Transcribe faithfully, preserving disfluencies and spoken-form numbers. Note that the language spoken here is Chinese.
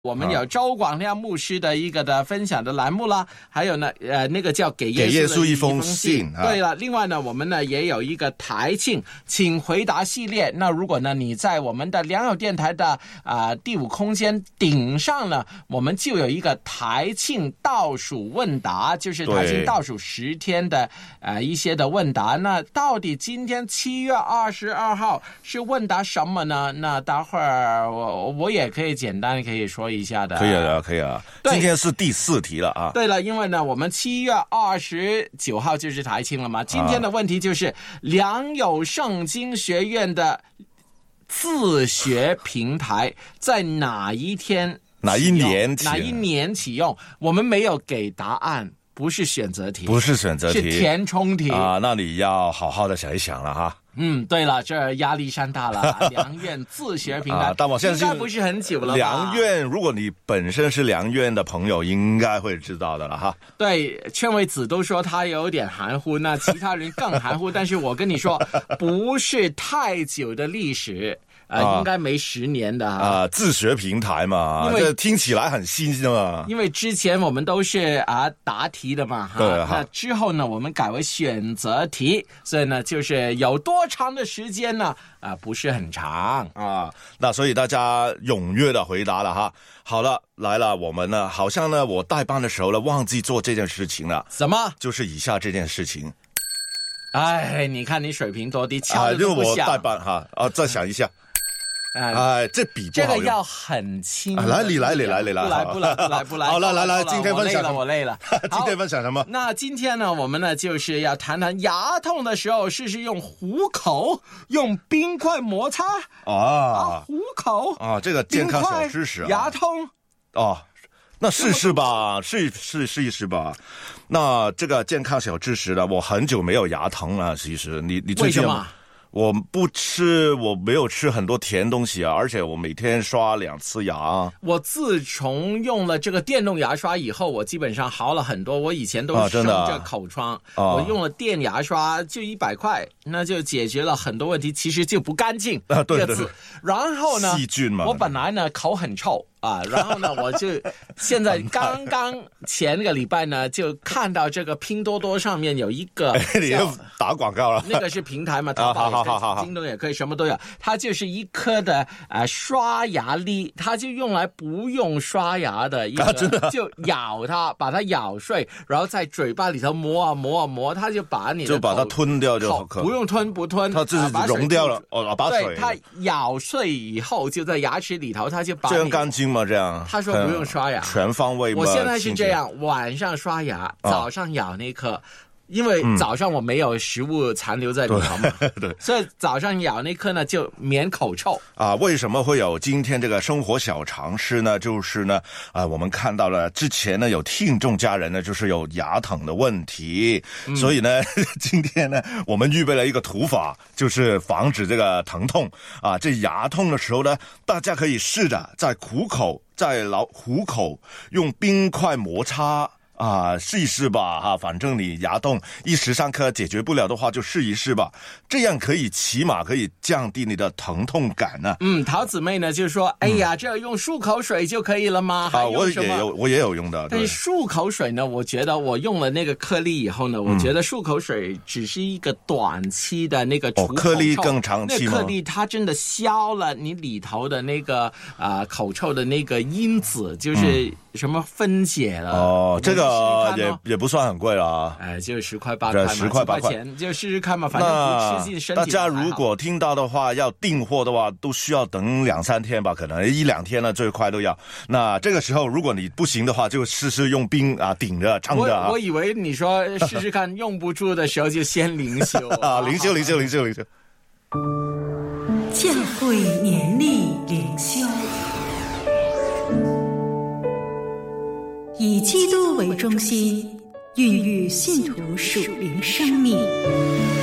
我们有周广亮牧师的一个的分享的栏目啦，还有呢，呃，那个叫给耶稣的一封信。对了，另外呢，我们呢也有一个台庆请回答系列。那如果呢你在我们的良友电台的啊、呃、第五空间顶上呢，我们就有一个台庆倒数问答，就是台庆倒数十天的呃一些的问答。那到底今天七月二十二号是问答什么呢？那待会儿我我也可以简单可以说一下的。 可以啊，可以啊。今天是第四题了啊。 对了，因为呢，我们七月二十九号就是台庆了嘛。今天的问题就是、啊、良友圣经学院的自学平台在哪一天、 哪一年哪一年启用？我们没有给答案，不是选择题， 不是选择题， 是填充题啊。那你要好好的想一想了哈。 嗯，对了，这压力山大了。良院自学平台，啊、 但我现在应该不是很久了吧？ 良院，如果你本身是良院的朋友，应该会知道的了哈。 对，劝慰子都说他有点含糊，那其他人更含糊。但是我跟你说，不是太久的历史。呃、啊，应该没十年的啊、呃，自学平台嘛， 因为这听起来很新的嘛。 因为之前我们都是啊答题的嘛，哈， 对， 那之后呢，我们改为选择题，所以呢，就是有多长的时间呢？啊、呃，不是很长啊。那所以大家踊跃的回答了哈。好了，来了，我们呢，好像呢，我代班的时候呢，忘记做这件事情了。 什么？ 就是以下这件事情。 哎，你看你水平多低，敲的都不响。 啊，因为我代班哈，啊，再想一下。哎、呃，这笔不好用， 这个要很轻、 啊。来，你来，你来，你来， 不来，不来，不来，不来。 好了，来来，今天分享我累了，我累了。 今天分享什么？ 那今天呢，我们呢就是要谈谈牙痛的时候，试试用虎口用冰块摩擦啊， 啊，虎口啊，这个健康小知识、啊。 牙痛哦，那试试吧，试试试一试吧。那这个健康小知识呢，我很久没有牙疼了。其实，你你最近为什么？ 我不吃，我没有吃很多甜东西啊，而且我每天刷两次牙。 我自从用了这个电动牙刷以后，我基本上好了很多。我以前都生着口疮，啊、我用了电牙刷就一百块，那就解决了很多问题。其实就不干净啊，对对对。 然后呢， 细菌嘛。 我本来呢口很臭。啊，然后呢，我就现在刚刚前个礼拜呢，就看到这个拼多多上面有一个， 你又打广告了。 那个是平台嘛，淘宝也可以，京东也可以，什么都有。它就是一颗的呃刷牙粒，它就用来不用刷牙的一个， 啊、真的就咬它，把它咬碎，然后在嘴巴里头磨啊磨啊磨，它就把你的就把它吞掉就好， 不用吞不吞， 它就是溶掉了哦，把水。 对，它咬碎以后就在牙齿里头，它就把这样干净。这样他说不用刷牙， 全方位。 我现在是这样，晚上刷牙，早上咬那颗。哦，因为早上我没有食物残留在里头嘛， 嗯、对， 所以早上咬那颗呢就免口臭啊。为什么会有今天这个生活小常识呢？就是呢，啊，我们看到了之前呢有听众家人呢就是有牙疼的问题，嗯、所以呢今天呢我们预备了一个土法，就是防止这个疼痛啊。这牙痛的时候呢，大家可以试着在虎口，在老虎口用冰块摩擦。啊，试一试吧哈，反正你牙痛一时三刻解决不了的话，就试一试吧，这样可以起码可以降低你的疼痛感呢、啊。 嗯，陶姊妹呢就说，哎呀，嗯、这用漱口水就可以了吗？ 啊，我也有，我也有用的。 但是漱口水呢，我觉得我用了那个颗粒以后呢，嗯、我觉得漱口水只是一个短期的那个除口臭， 哦，颗粒更长期吗？ 那颗粒它真的消了你里头的那个啊、呃、口臭的那个因子，就是什么分解了。 嗯、哦，这个。呃，也也不算很贵了啊， 哎，就十块八块嘛， 十块八块钱，就试试看嘛，反正不吃进身体。 大家如果听到的话，要订货的话，都需要等两三天吧，可能一两天呢，最快都要。那这个时候，如果你不行的话，就试试用冰啊顶着撑着啊。 我我以为你说试试看，用不住的时候就先灵修啊，灵修灵修灵修灵修。 教会年历灵修。以基督为中心，孕育信徒属灵生命。